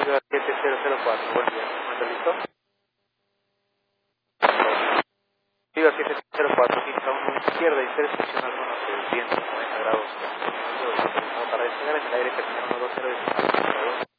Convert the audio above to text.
Viva 7004, buen día. ¿Está listo? Viva 7004, pista 1 izquierda y 3, sección algunos vientos 90 grados. Para despegar en el aire terminal 120 decimal.